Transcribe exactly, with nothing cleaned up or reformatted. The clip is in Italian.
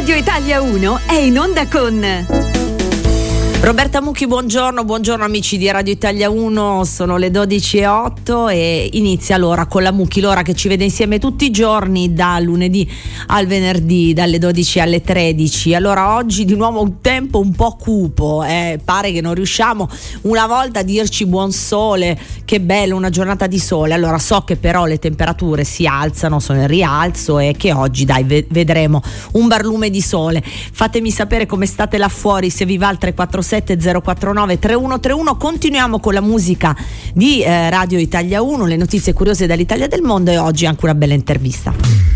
Radio Italia uno è in onda con Roberta Mucchi, buongiorno, buongiorno amici di Radio Italia uno, sono le dodici e otto e inizia l'ora con la Mucchi, l'ora che ci vede insieme tutti i giorni da lunedì al venerdì dalle dodici alle tredici. Allora oggi di nuovo un tempo un po' cupo, eh, pare che non riusciamo una volta a dirci buon sole, che bello, una giornata di sole. Allora so che però le temperature si alzano, sono in rialzo e che oggi dai vedremo un barlume di sole. Fatemi sapere come state là fuori, se vi va al tre quattro sette zero quattro nove tre uno tre uno. Continuiamo con la musica di eh, Radio Italia uno, le notizie curiose dall'Italia e del mondo e oggi anche una bella intervista.